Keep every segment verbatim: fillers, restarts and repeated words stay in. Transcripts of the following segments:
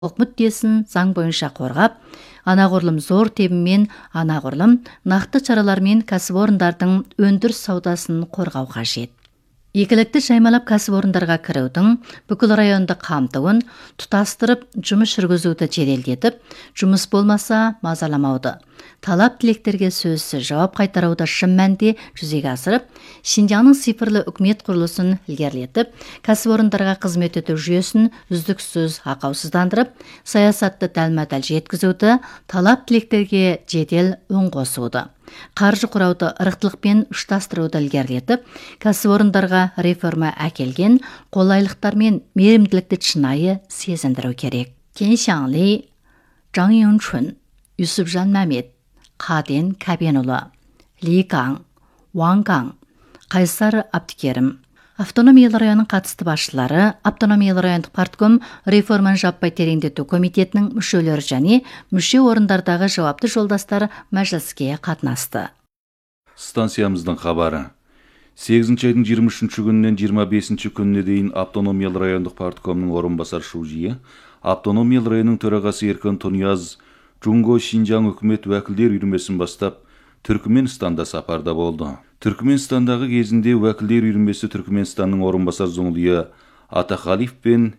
мүддесін заң бойынша қорғап, анағұрлым зор тебімен анағұрлым нақты чаралармен кәсіпорындардың өндіріс саудасын қорғау қажет. Екілікті жаймалап кәсіпорындарға кірудің бүкіл районды қамтуын тұтастырып жұмыс жүргізуді жеделдетіп, жұмыс болмаса мазаламауды, талап тілектерге сөзсіз жауап қайтаруды шын мәнде жүзеге асырып, Шинжаңның цифрлы үкімет құрылысын ілгерілетіп, кәсіпорындарға қызмет ету жүйесін үздіксіз ақаусыздандырып, саясатты дәлме-дәл жеткізуді, талап тілектерге жедел үн қосуды, қаржы құрауды ырықтылықпен ұштастыруды ілгерілетіп, кәсіпорындарға реформа әкелген қолайлықтар мен мейірімділікті шынайы сезіндіру керек. Кен Шаңли, Жаң Юнчун, Юсупжан Мәмет, Қаден Кәбенұлы, Ли Гаң, Уаң Гаң, Қайсар Абдикерім. Автономиялы районның қатысты басшылары, Автономиялы райондық партком реформаны жаппай тереңдету комитетінің мүшелері және мүше орындардағы жауапты жолдастары мәжіліске қатынасты. Станциямыздың хабары. сегізінші айдың жиырма үшінші күнінен жиырма бесінші күніне дейін Автономиялы райондық парткомның орынбасар шужиі, Автономиялы районның төрағасы Еркін Тунияз, Джунго Шинжаң үкімет уәкілдер үйірмесін бастап, Түркменстанда сапарда болды. Түркменстандағы кезінде уәкілдер үйірмесі Түркменстанның орынбасар Зоңлия Атахалиф пен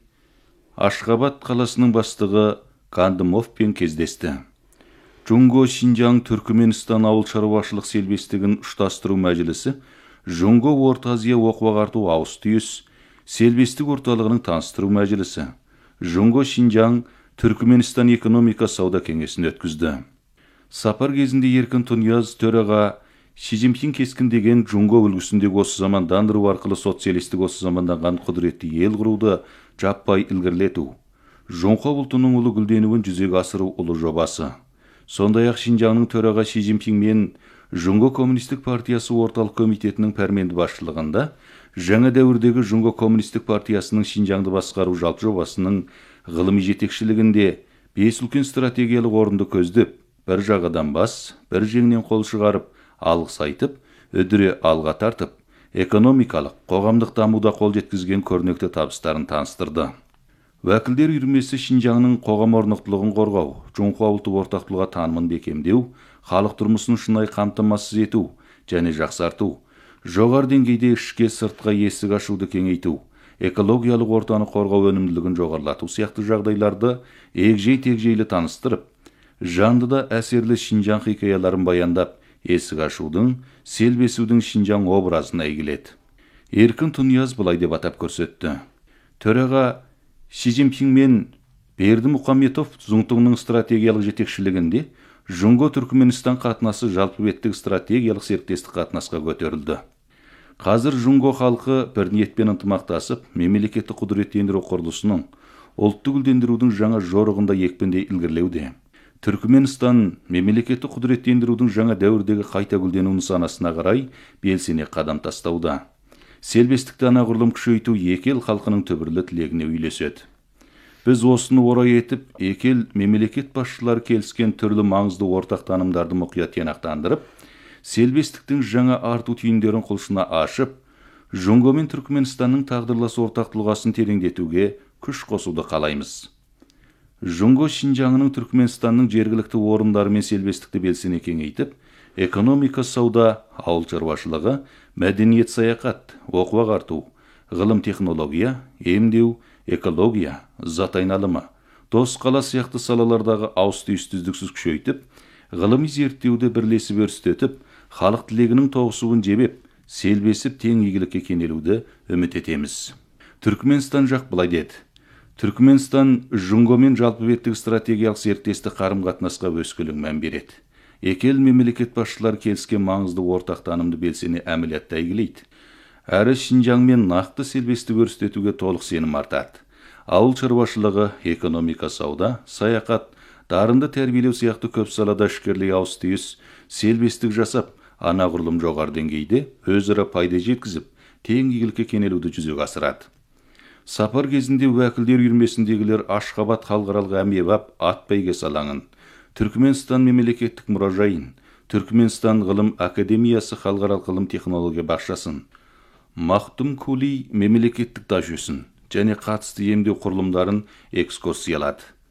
Ашхабад қаласының бастығы Кандымовпен кездесті. Джунго Шинжаң Түркменстан ауыл шаруашылық селбестігін ұштастыру мәжілісі Джунго Орта Азия оқу-ағарту ауыс-түйіс селбестік орталығының таныстыру мәжілісі Джунго Шинжаң Түркменстан экономика сауда кеңесін өткізді. Сапар кезінде Еркін Тунияз төраға Ши Цзиньпин кескіндеген Джунго үлгісіндегі осы замандандыру арқылы социалистік осы заманданған құдіретті ел құруды жаппай ілгерілету, жоңқо ұлтының ұлы гүлденуін жүзеге асыру ұлы жобасы. Сондай-ақ Шинжаңның төраға Ши Цзиньпин мен Джунго коммунистік партиясы орталық комитетінің пәрменді басшылығында жаңа дәуірдегі Джунго коммунистік партиясының Шинжаңды басқару жалпы жобасының ғылыми жетекшілігінде бес үлкен стратегиялық орынды көздеп, бір жағадан бас, бір жеңнен қол шығарып, алғыс айтып, үдіре алға тартып, экономикалық, қоғамдық дамуда қол жеткізген көрнекті табыстарын таныстырды. Уәкілдер үйірмесі Шинжаңның қоғам орнықтылығын қорғау, жоңқо ұлты ортақтылығы танымын бекемдеу, халық тұрмысын шынайы қамтамасыз ету және жақсарту, жоғары деңгейде ішке сыртқа есік ашуды кеңейту, экологиялық ортаны қорғау өнімділігін жоғарылату сияқты жағдайларды егжей-тегжейлі таныстырып, жанды да әсерлі Шинжаң хикаяларын баяндап, есік ашудың, селбесудің Шинжаң образына әйгіледі. Еркін Тунияз былай деп атап көрсетті. Төраға Ши Цзиньпин мен Берді Мұхамедов Зұңтұңның стратегиялық жетекшілігінде Джунго Түркменстан қатынасы жалпы беттік стратегиялық серіктестік қатынасқа көтерілді. Қазір Джунго халқы бір ниетпен ынтымақтасып, мемлекеттік құдіреттендіру құрылысының, ұлтты гүлдендірудің жаңа жорығында екпіндей ілгерілеуде. Түркменстан мемлекеттік құдіреттендірудің жаңа дәуірдегі қайта гүлдену нысанасына қарай белсене қадам тастауда. Селбестікті анағұрлым күшейту екі ел халқының түбірлі тілегіне үйлеседі. Біз осыны орай етіп, екі ел мемлекет басшылары келіскен түрлі маңызды ортақ танымдарды мұқият тиянақтандырып, селбестіктің жаңа арту түйіндерін құлшына ашып, Джунго мен Түркменстанның тағдырлас ортақ тұлғасын тереңдетуге күш қосуды қалаймыз. Джунго Шинжаңның Түркменстанның жергілікті орындары мен селбестікті белсене кеңейтіп, экономика, сауда, ауыл шаруашылығы, мәдениет, саяхат, оқу-ағарту, ғылым, технология, емдеу, экология, зат айналымы, дос қала сияқты салалардағы ауыс-түйісті үздіксіз күшейтіп, ғылыми зерттеуді бірлесіп өрістетіп, халық тілегінің тоғысуын жебеп, селбесіп тең игілікке кенелуді үміт етеміз. Түркменстан жақ былай деді. Түркменстан Джунгомен жалпы беттік стратегиялық серіктестік қарым-қатынасқа өскелең мән береді. Екі ел мемлекет басшылары келіскен маңызды ортақ танымды белсене әмілиятта әйгілейді. Әрі Шинжаңмен нақты селбестік өрістетуге толық сенім артады. Ауыл шаруашылығы, экономика, сауда, саяхат, дарынды тәрбиелеу сияқты көп салада ішкерлік ауыс-түйіс селбестік жасап, анағұрлым жоғары деңгейде өзара пайда жеткізіп, тең игілікке кенелуді жүзеге асырады. Сапар кезінде уәкілдер үйірмесіндегілер Ашхабад халықаралық әмбебап ат бәйгесі алаңын, Түркменстан мемлекеттік мұражайын, Түркменстан ғылым академиясы халықаралық ғылым технология бақшасын, Мақтум Кули мемлекеттік тас жүйесін және қатысты емдеу құрылымдарын экскурсиялады.